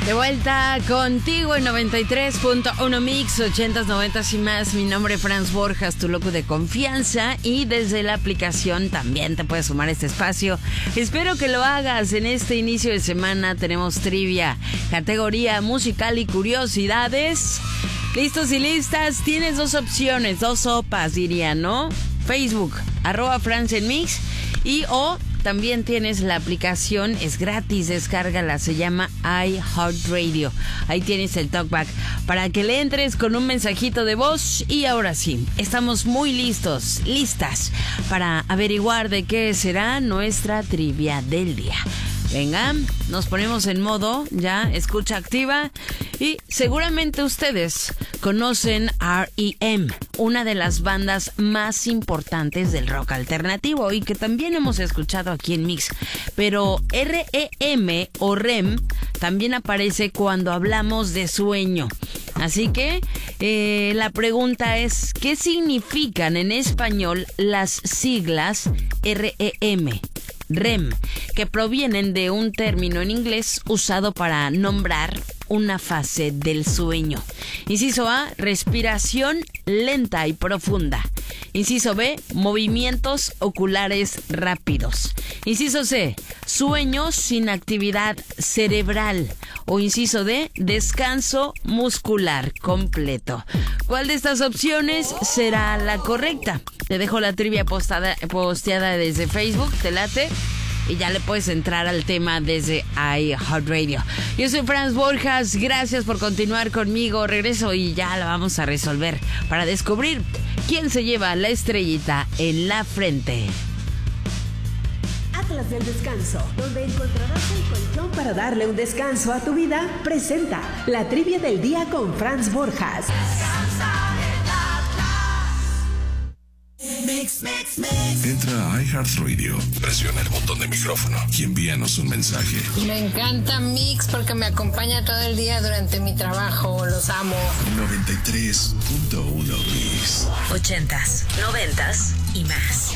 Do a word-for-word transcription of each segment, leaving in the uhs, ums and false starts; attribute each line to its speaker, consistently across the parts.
Speaker 1: De vuelta contigo en noventa y tres punto uno Mix, ochentas, noventas y más. Mi nombre es Franz Borjas, tu loco de confianza. Y desde la aplicación también te puedes sumar a este espacio. Espero que lo hagas. En este inicio de semana tenemos trivia, categoría musical y curiosidades. ¿Listos y listas? Tienes dos opciones, dos sopas diría, ¿no? Facebook, arroba Franz en Mix. Y o también tienes la aplicación, es gratis, descárgala, se llama iHeartRadio. Ahí tienes el talkback para que le entres con un mensajito de voz. Y ahora sí, estamos muy listos, listas para averiguar de qué será nuestra trivia del día. Venga, nos ponemos en modo ya, escucha activa. Y seguramente ustedes conocen R E M, una de las bandas más importantes del rock alternativo y que también hemos escuchado aquí en Mix. Pero R E M o R E M también aparece cuando hablamos de sueño. Así que eh, la pregunta es, ¿qué significan en español las siglas R E M? R E M, que provienen de un término en inglés usado para nombrar una fase del sueño. Inciso A, respiración lenta y profunda. Inciso B, movimientos oculares rápidos. Inciso C, sueños sin actividad cerebral. O inciso D, descanso muscular completo. ¿Cuál de estas opciones será la correcta? Te dejo la trivia postada, posteada desde Facebook, ¿te late? Y ya le puedes entrar al tema desde iHeartRadio. Yo soy Franz Borjas, gracias por continuar conmigo. Regreso y ya la vamos a resolver para descubrir quién se lleva la estrellita en la frente.
Speaker 2: Atlas del Descanso, donde encontrarás el colchón para darle un descanso a tu vida, presenta la trivia del día con Franz Borjas.
Speaker 3: Mix, mix, mix. Entra a iHeartRadio, presiona el botón de micrófono y envíanos un mensaje.
Speaker 4: Me encanta Mix porque me acompaña todo el día durante mi trabajo. Los amo.
Speaker 3: noventa y tres punto uno Mix.
Speaker 5: Ochentas, noventas y más.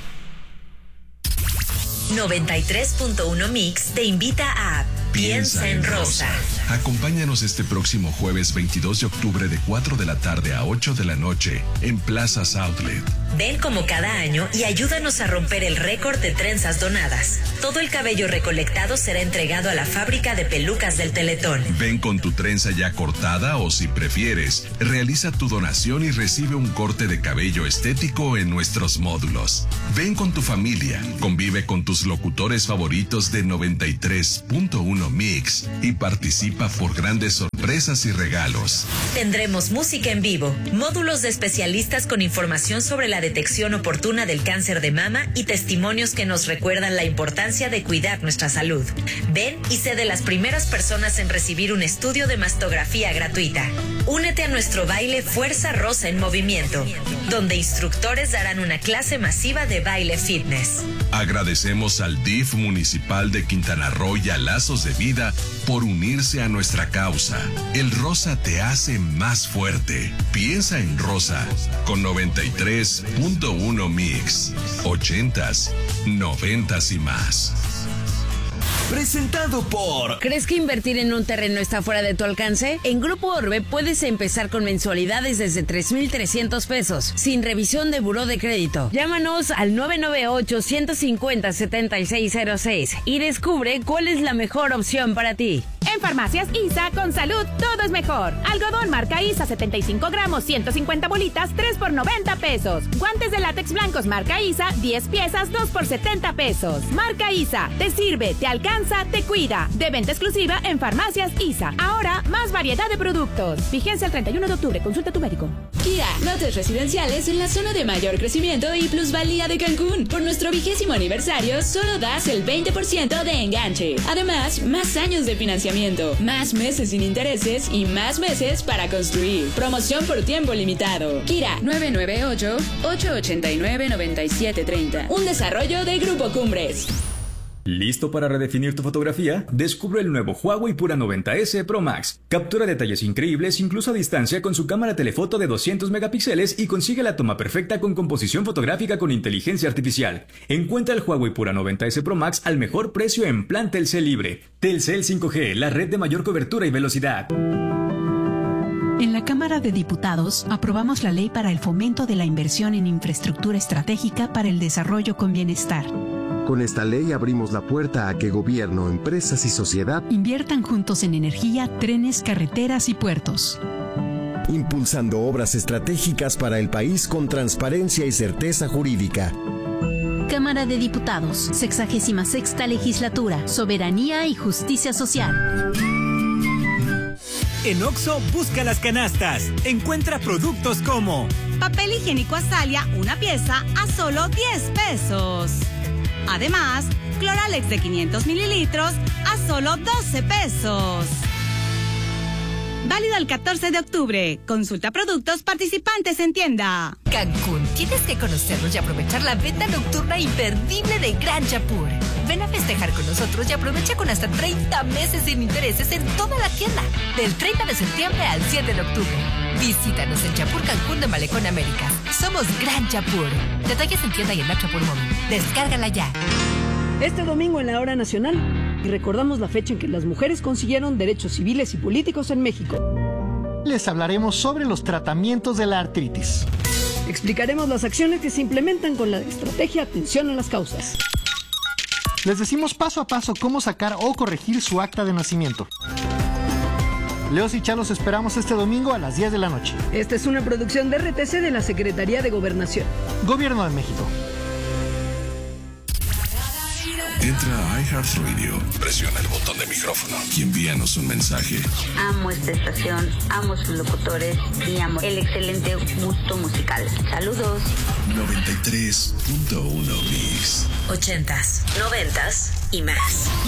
Speaker 5: noventa y tres punto uno Mix te invita a Piensa en Rosa.
Speaker 3: Acompáñanos este próximo jueves veintidós de octubre de cuatro de la tarde a ocho de la noche en Plazas Outlet.
Speaker 5: Ven como cada año y ayúdanos a romper el récord de trenzas donadas. Todo el cabello recolectado será entregado a la fábrica de pelucas del Teletón.
Speaker 3: Ven con tu trenza ya cortada o, si prefieres, realiza tu donación y recibe un corte de cabello estético en nuestros módulos. Ven con tu familia, convive con tus locutores favoritos de noventa y tres punto uno Mix y participa por grandes sorpresas y regalos.
Speaker 5: Tendremos música en vivo, módulos de especialistas con información sobre la detección oportuna del cáncer de mama y testimonios que nos recuerdan la importancia de cuidar nuestra salud. Ven y sé de las primeras personas en recibir un estudio de mastografía gratuita. Únete a nuestro baile Fuerza Rosa en Movimiento, donde instructores darán una clase masiva de baile fitness.
Speaker 3: Agradecemos al D I F municipal de Quintana Roo y a Lazos de Vida por unirse a nuestra causa. El rosa te hace más fuerte. Piensa en Rosa con noventa y tres punto uno Mix. Ochentas, noventas y más.
Speaker 6: Presentado por...
Speaker 1: ¿Crees que invertir en un terreno está fuera de tu alcance? En Grupo Orbe puedes empezar con mensualidades desde tres mil trescientos pesos, sin revisión de buró de crédito. Llámanos al nueve nueve ocho, ciento cincuenta, setenta y seis cero seis y descubre cuál es la mejor opción para ti.
Speaker 7: En Farmacias ISA, con salud, todo es mejor. Algodón marca ISA, setenta y cinco gramos, ciento cincuenta bolitas, tres por noventa pesos. Guantes de látex blancos marca ISA, diez piezas, dos por setenta pesos. Marca ISA, te sirve, te alcanza, te cuida. De venta exclusiva en Farmacias ISA. Ahora, más variedad de productos. Vigencia el treinta y uno de octubre, consulta a tu médico.
Speaker 8: Kia, lotes residenciales en la zona de mayor crecimiento y plusvalía de Cancún. Por nuestro vigésimo aniversario, solo das el veinte por ciento de enganche. Además, más años de financiamiento, más meses sin intereses y más meses para construir. Promoción por tiempo limitado. Kira, nueve nueve ocho, ocho ocho nueve, nueve siete tres cero. Un desarrollo de Grupo Cumbres.
Speaker 6: ¿Listo para redefinir tu fotografía? Descubre el nuevo Huawei Pura noventa ese Pro Max. Captura detalles increíbles incluso a distancia con su cámara telefoto de doscientos megapíxeles y consigue la toma perfecta con composición fotográfica con inteligencia artificial. Encuentra el Huawei Pura noventa ese Pro Max al mejor precio en plan Telcel Libre. Telcel cinco G, la red de mayor cobertura y velocidad.
Speaker 9: En la Cámara de Diputados aprobamos la ley para el fomento de la inversión en infraestructura estratégica para el desarrollo con bienestar.
Speaker 10: Con esta ley abrimos la puerta a que gobierno, empresas y sociedad
Speaker 9: inviertan juntos en energía, trenes, carreteras y puertos.
Speaker 10: Impulsando obras estratégicas para el país con transparencia y certeza jurídica.
Speaker 11: Cámara de Diputados, sexagésima sexta legislatura, soberanía y justicia social.
Speaker 12: En Oxxo, busca las canastas. Encuentra productos como
Speaker 13: papel higiénico Azalia, una pieza a solo diez pesos. Además, Cloralex de quinientos mililitros a solo doce pesos. Válido el catorce de octubre. Consulta productos participantes en tienda.
Speaker 14: Cancún, tienes que conocernos y aprovechar la venta nocturna imperdible de Gran Chapur. Ven a festejar con nosotros y aprovecha con hasta treinta meses sin intereses en toda la tienda. Del treinta de septiembre al siete de octubre. Visítanos en Chapur Cancún de Malecón Américas. Somos Gran Chapur. Detalles en tienda y en la Chapur Móvil. Descárgala ya.
Speaker 15: Este domingo en la Hora Nacional y recordamos la fecha en que las mujeres consiguieron derechos civiles y políticos en México.
Speaker 16: Les hablaremos sobre los tratamientos de la artritis.
Speaker 15: Explicaremos las acciones que se implementan con la estrategia Atención a las Causas.
Speaker 16: Les decimos paso a paso cómo sacar o corregir su acta de nacimiento. Leos y Chalos esperamos este domingo a las diez de la noche.
Speaker 15: Esta es una producción de R T C de la Secretaría de Gobernación.
Speaker 16: Gobierno de México.
Speaker 3: Entra a iHeartRadio, presiona el botón de micrófono y envíanos un mensaje.
Speaker 17: Amo esta estación, amo sus locutores y amo el excelente gusto musical. Saludos.
Speaker 3: noventa y tres punto uno Mix.
Speaker 5: Ochentas, noventas y más.